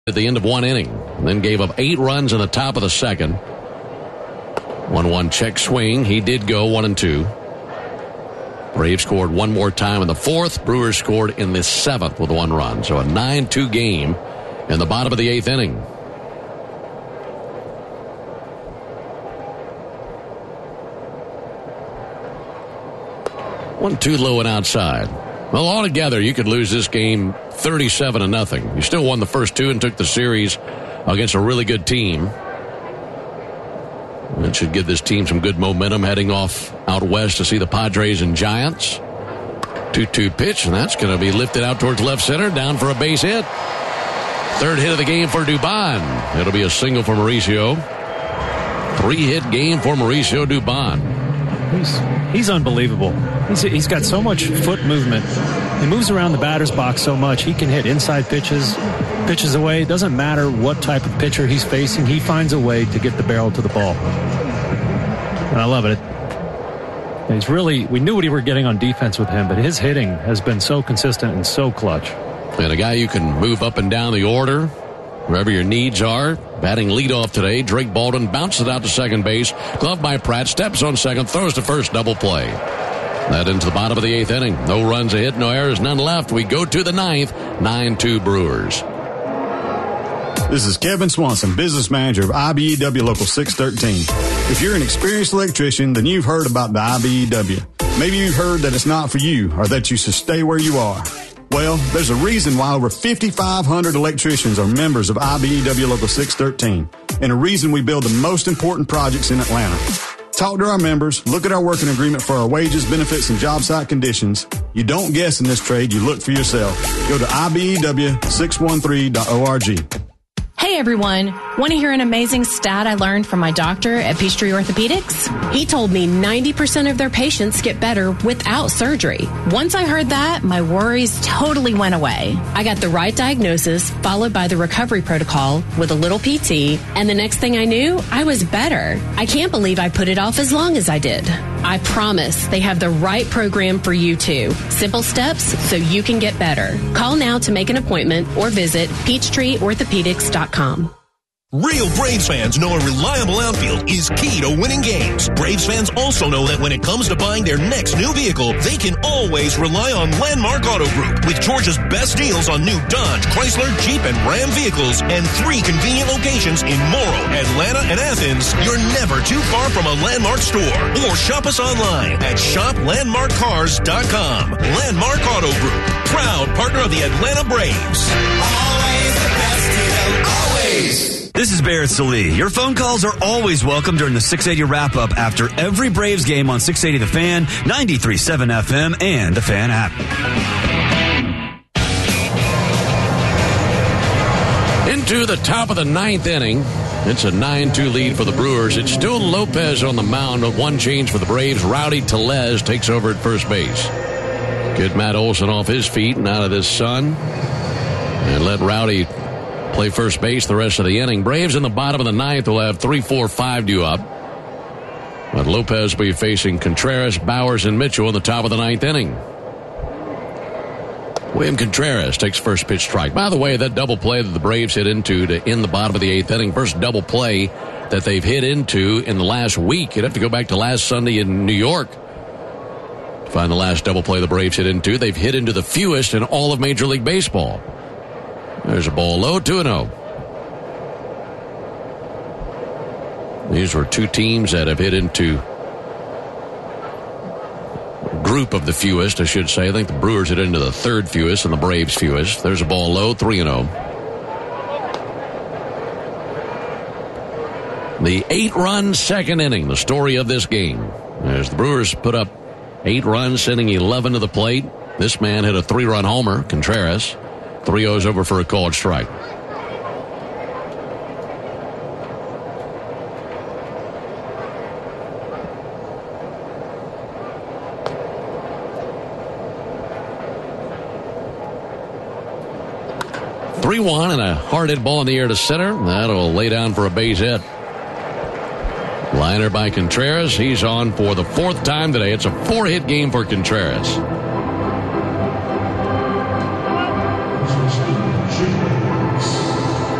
at the end of one inning, and then gave up 8 runs in the top of the second. 1-1 check swing. He did go 1-2. Braves scored one more time in the fourth. Brewers scored in the 7th with 1 run. So a 9-2 game in the bottom of the 8th inning. One too low and outside. Well, altogether, you could lose this game 37-0. You still won the first 2 and took the series against a really good team. That should give this team some good momentum heading off out west to see the Padres and Giants. 2-2 pitch, and that's going to be lifted out towards left center, down for a base hit. 3rd hit of the game for Dubon. It'll be a single for Mauricio. 3-hit game for Mauricio Dubon. He's unbelievable. He's got so much foot movement. He moves around the batter's box so much. He can hit inside pitches away. It doesn't matter what type of pitcher he's facing. He finds a way to get the barrel to the ball. And I love it. We knew what we were getting on defense with him, but his hitting has been so consistent and so clutch. And a guy you can move up and down the order wherever your needs are. Batting leadoff today, Drake Baldwin bounces it out to second base. Gloved by Pratt, steps on second, throws to first, double play. That into the bottom of the 8th inning. No runs, a hit, no errors, none left. We go to the 9th, 9-2 Brewers. This is Kevin Swanson, business manager of IBEW Local 613. If you're an experienced electrician, then you've heard about the IBEW. Maybe you've heard that it's not for you or that you should stay where you are. Well, there's a reason why over 5,500 electricians are members of IBEW Local 613, and a reason we build the most important projects in Atlanta. Talk to our members, look at our working agreement for our wages, benefits, and job site conditions. You don't guess in this trade, you look for yourself. Go to IBEW613.org. Hey everyone, want to hear an amazing stat I learned from my doctor at Peachtree Orthopedics? He told me 90% of their patients get better without surgery. Once I heard that, my worries totally went away. I got the right diagnosis, followed by the recovery protocol with a little PT, and the next thing I knew, I was better. I can't believe I put it off as long as I did. I promise they have the right program for you too. Simple steps so you can get better. Call now to make an appointment or visit PeachtreeOrthopedics.com. Real Braves fans know a reliable outfield is key to winning games. Braves fans also know that when it comes to buying their next new vehicle, they can always rely on Landmark Auto Group. With Georgia's best deals on new Dodge, Chrysler, Jeep, and Ram vehicles, and 3 convenient locations in Morrow, Atlanta, and Athens, you're never too far from a Landmark store. Or shop us online at shoplandmarkcars.com. Landmark Auto Group, proud partner of the Atlanta Braves. Always the best deal, always. This is Barrett Salee. Your phone calls are always welcome during the 680 wrap-up after every Braves game on 680 The Fan, 93.7 FM, and the Fan app. Into the top of the 9th inning. It's a 9-2 lead for the Brewers. It's still Lopez on the mound with 1 change for the Braves. Rowdy Tellez takes over at first base. Get Matt Olson off his feet and out of this sun. And let Rowdy play first base the rest of the inning. Braves in the bottom of the 9th will have 3, 4, 5 due up. But Lopez will be facing Contreras, Bowers, and Mitchell in the top of the 9th inning. William Contreras takes first pitch strike. By the way, that double play that the Braves hit into to end the bottom of the 8th inning, first double play that they've hit into in the last week. You'd have to go back to last Sunday in New York to find the last double play the Braves hit into. They've hit into the fewest in all of Major League Baseball. There's a ball low, 2-0. These were 2 teams that have hit into group of the fewest, I should say. I think the Brewers hit into the 3rd fewest and the Braves fewest. There's a ball low, 3-0. The 8-run second inning, the story of this game. As the Brewers put up 8 runs, sending 11 to the plate. This man hit a 3-run homer, Contreras. 3-0's over for a called strike. (3-1) and a hard hit ball in the air to center. That'll lay down for a base hit. Liner by Contreras. He's on for the 4th time today. It's a 4-hit game for Contreras.